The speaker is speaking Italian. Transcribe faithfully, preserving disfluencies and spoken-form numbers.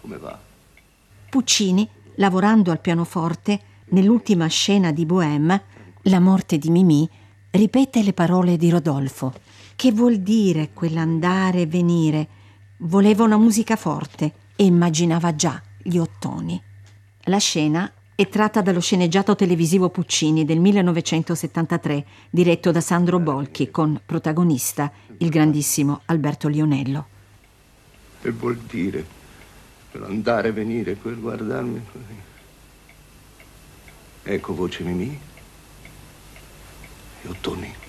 Come va? Puccini, lavorando al pianoforte, nell'ultima scena di Bohème, La morte di Mimì, ripete le parole di Rodolfo. Che vuol dire quell'andare e venire? Voleva una musica forte e immaginava già gli ottoni. La scena è tratta dallo sceneggiato televisivo Puccini del millenovecentosettantatré, diretto da Sandro Bolchi, con protagonista il grandissimo Alberto Lionello. Che vuol dire? Quell'andare e venire, quel guardarmi così. Ecco voce Mimì. E ottoni.